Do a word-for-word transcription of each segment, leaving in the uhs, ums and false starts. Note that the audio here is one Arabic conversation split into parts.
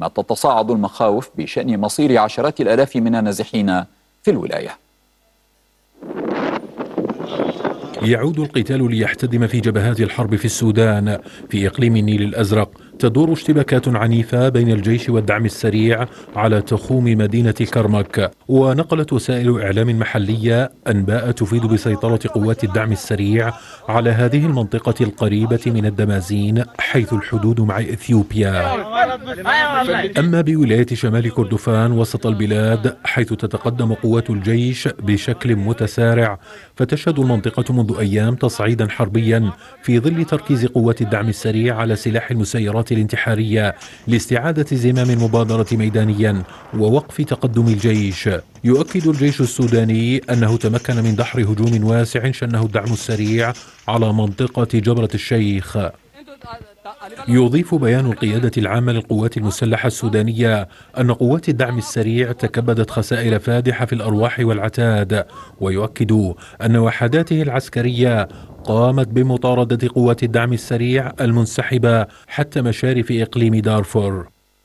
فيما تتصاعد المخاوف بشأن مصير عشرات الآلاف من النازحين في الولاية. يعود القتال ليحتدم في جبهات الحرب في السودان. في إقليم النيل الأزرق تدور اشتباكات عنيفة بين الجيش والدعم السريع على تخوم مدينة كرمك. ونقلت وسائل إعلام محلية أنباء تفيد بسيطرة قوات الدعم السريع على هذه المنطقة القريبة من الدمازين حيث الحدود مع إثيوبيا. أما بولاية شمال كردفان وسط البلاد حيث تتقدم قوات الجيش بشكل متسارع، فتشهد المنطقة منذ أيام تصعيدا حربيا في ظل تركيز قوات الدعم السريع على سلاح المسيرات الانتحارية لاستعادة زمام المبادرة ميدانيا ووقف تقدم الجيش. يؤكد الجيش السوداني أنه تمكن من دحر هجوم واسع شنه الدعم السريع على منطقة جبرة الشيخ. يضيف بيان القيادة العامة للقوات المسلحة السودانية أن قوات الدعم السريع تكبدت خسائر فادحة في الأرواح والعتاد، ويؤكد أن وحداته العسكرية قامت بمطاردة قوات الدعم السريع المنسحبة حتى مشارف إقليم دارفور.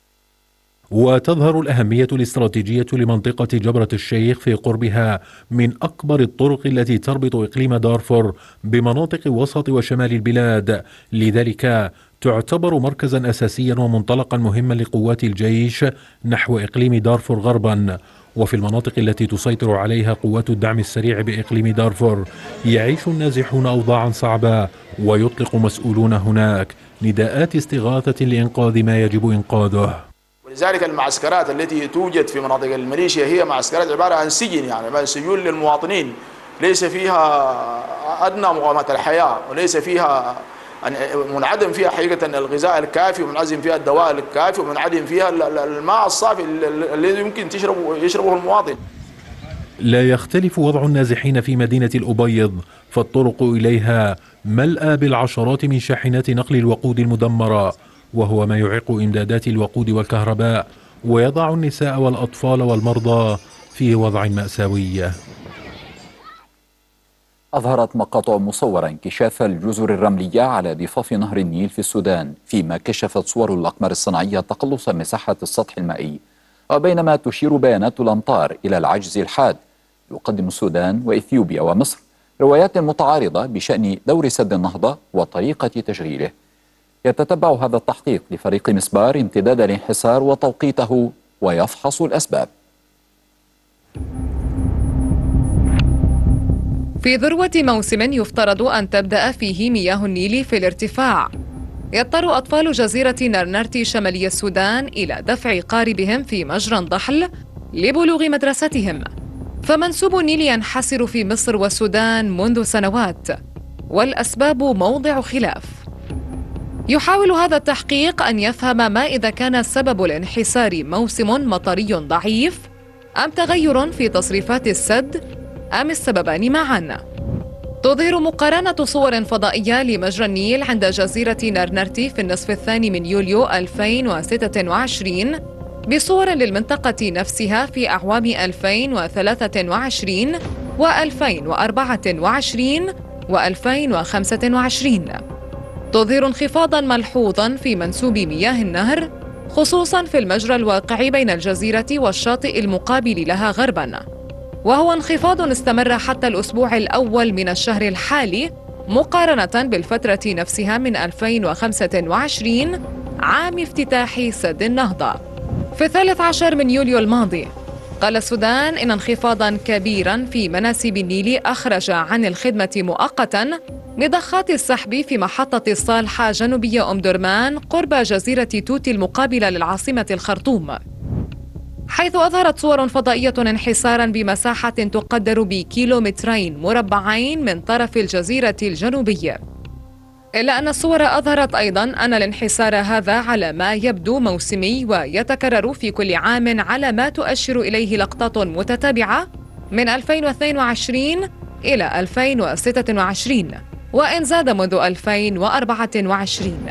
وتظهر الأهمية الاستراتيجية لمنطقة جبرة الشيخ في قربها من أكبر الطرق التي تربط إقليم دارفور بمناطق وسط وشمال البلاد، لذلك تعتبر مركزا أساسيا ومنطلقا مهما لقوات الجيش نحو إقليم دارفور غربا. وفي المناطق التي تسيطر عليها قوات الدعم السريع بإقليم دارفور يعيش النازحون أوضاعا صعبة، ويطلق مسؤولون هناك نداءات استغاثة لإنقاذ ما يجب إنقاذه. ولذلك المعسكرات التي توجد في مناطق الميليشيا هي معسكرات عبارة عن سجن، يعني سجون للمواطنين ليس فيها أدنى مقاومة الحياة، وليس فيها منعدم فيها حقيقة الغذاء الكافي، ومنعدم فيها الدواء الكافي، ومنعدم فيها الماء الصافي الذي يمكن تشربه يشربه المواطن. لا يختلف وضع النازحين في مدينة الأبيض، فالطرق إليها ملأى بالعشرات من شاحنات نقل الوقود المدمرة، وهو ما يعيق إمدادات الوقود والكهرباء ويضع النساء والأطفال والمرضى في وضع مأساوي. أظهرت مقاطع مصورة انكشاف الجزر الرملية على ضفاف نهر النيل في السودان، فيما كشفت صور الأقمار الصناعية تقلص مساحة السطح المائي. وبينما تشير بيانات الأمطار إلى العجز الحاد، يقدم السودان وإثيوبيا ومصر روايات متعارضة بشأن دور سد النهضة وطريقة تشغيله. يتتبع هذا التحقيق لفريق مسبار امتداد الانحسار وتوقيته ويفحص الأسباب. في ذروة موسم يفترض أن تبدأ فيه مياه النيل في الارتفاع، يضطر أطفال جزيرة نرنرتي شمالي السودان إلى دفع قاربهم في مجرى ضحل لبلوغ مدرستهم، فمنسوب النيل ينحسر في مصر والسودان منذ سنوات، والأسباب موضع خلاف. يحاول هذا التحقيق أن يفهم ما إذا كان سبب الانحسار موسم مطري ضعيف أم تغير في تصريفات السد أم السببان معاً. تظهر مقارنة صور فضائية لمجرى النيل عند جزيرة نرنرتي في النصف الثاني من يوليو ألفين وستة وعشرين بصور للمنطقة نفسها في أعوام ألفين وثلاثة وعشرين وألفين وأربعة وعشرين وألفين وخمسة وعشرين. تظهر انخفاضاً ملحوظاً في منسوب مياه النهر، خصوصاً في المجرى الواقع بين الجزيرة والشاطئ المقابل لها غرباً، وهو انخفاض استمر حتى الأسبوع الأول من الشهر الحالي مقارنة بالفترة نفسها من ألفين وخمسة وعشرين عام افتتاح سد النهضة. في الثالث عشر من يوليو الماضي قال السودان إن انخفاضاً كبيراً في مناسب النيل أخرج عن الخدمة مؤقتاً لضخات السحب في محطة الصالحة جنوبي أم درمان قرب جزيرة توت المقابلة للعاصمة الخرطوم، حيث أظهرت صور فضائية انحساراً بمساحة تقدر بكيلومترين مربعين من طرف الجزيرة الجنوبية. إلا أن الصور أظهرت أيضاً أن الانحسار هذا على ما يبدو موسمي ويتكرر في كل عام على ما تؤشر إليه لقطات متتابعة من ألفين واثنين وعشرين إلى ألفين وستة وعشرين، وإن زاد منذ ألفين وأربعة وعشرين.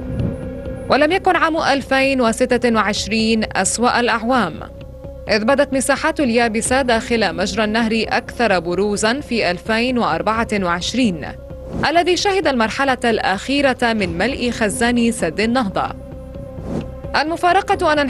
ولم يكن عام ألفين وستة وعشرين أسوأ الأعوام، إذ بدت مساحات اليابسة داخل مجرى النهر أكثر بروزاً في ألفين وأربعة وعشرين، الذي شهد المرحلة الأخيرة من ملء خزان سد النهضة. المفارقة أن